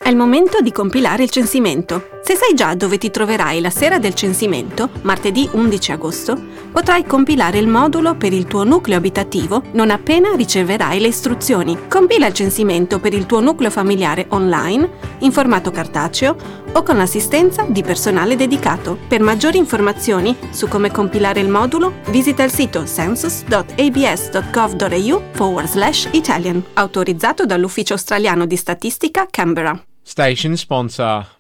È il momento di compilare il censimento. Se sai già dove ti troverai la sera del censimento, martedì 11 agosto, potrai compilare il modulo per il tuo nucleo abitativo non appena riceverai le istruzioni. Compila il censimento per il tuo nucleo familiare online, in formato cartaceo o con l'assistenza di personale dedicato. Per maggiori informazioni su come compilare il modulo, visita il sito census.abs.gov.au/Italian, autorizzato dall'Ufficio Australiano di Statistica, Canberra. Station sponsor.